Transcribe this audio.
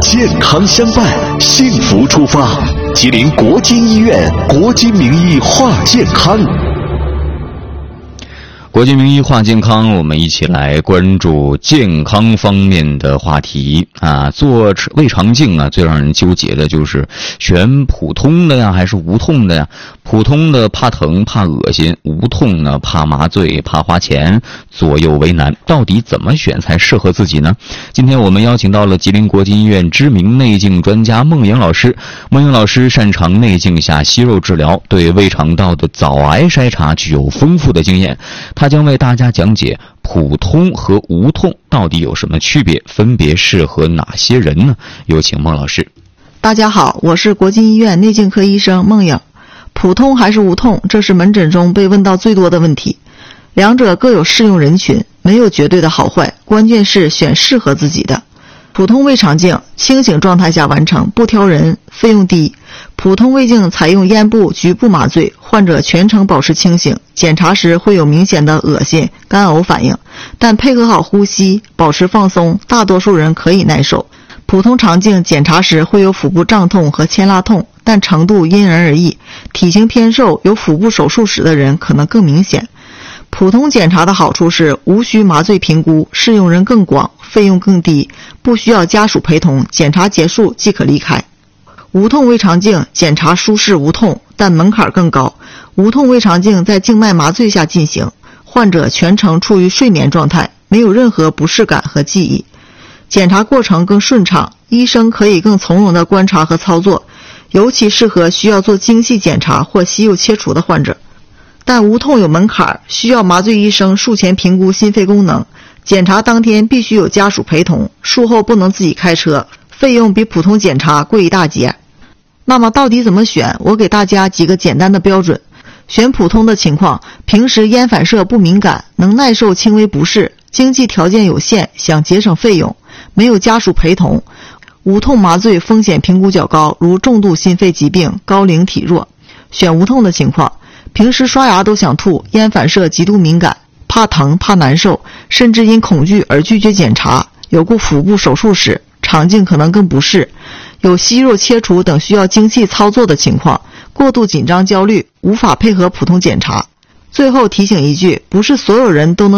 健康相伴，幸福出发。吉林国金医院国金名医话健康。 国金名医话健康，我们一起来关注健康方面的话题啊。做胃肠镜啊，最让人纠结的就是选普通的呀，还是无痛的呀？普通的怕疼怕恶心，无痛呢怕麻醉怕花钱，左右为难，到底怎么选才适合自己呢？今天我们邀请到了吉林国金医院知名内镜专家孟莹老师。孟莹老师擅长内镜下息肉治疗，对胃肠道的早癌筛查具有丰富的经验。他将为大家讲解普通和无痛到底有什么区别，分别适合哪些人呢？有请孟老师。 大家好，我是国金医院内镜科医生孟莹。普通还是无痛，这是门诊中被问到最多的问题。两者各有适用人群，没有绝对的好坏，关键是选适合自己的。普通胃肠镜清醒状态下完成，不挑人，费用低。普通胃镜采用咽部局部麻醉，患者全程保持清醒，检查时会有明显的恶心、干呕反应，但配合好呼吸，保持放松，大多数人可以耐受。普通肠镜检查时会有腹部胀痛和牵拉痛，但程度因人而异，体型偏瘦有腹部手术史的人可能更明显。普通检查的好处是无需麻醉评估，适用人更广，费用更低，不需要家属陪同，检查结束即可离开。无痛胃肠镜检查舒适无痛，但门槛更高。无痛胃肠镜在静脉麻醉下进行，患者全程处于睡眠状态，没有任何不适感和记忆。检查过程更顺畅，医生可以更从容地观察和操作，尤其适合需要做精细检查或息肉切除的患者。但无痛有门槛，需要麻醉医生术前评估心肺功能，检查当天必须有家属陪同，术后不能自己开车，费用比普通检查贵一大截。那么到底怎么选？我给大家几个简单的标准。选普通的情况，平时咽反射不敏感，能耐受轻微不适，经济条件有限，想节省费用，没有家属陪同，无痛麻醉风险评估较高，如重度心肺疾病、高龄体弱。选无痛的情况，平时刷牙都想吐，咽反射极度敏感，怕疼怕难受，甚至因恐惧而拒绝检查，有过腹部手术史，肠镜可能更不适，有息肉切除等需要精细操作的情况，过度紧张焦虑，无法配合普通检查。最后提醒一句，不是所有人都能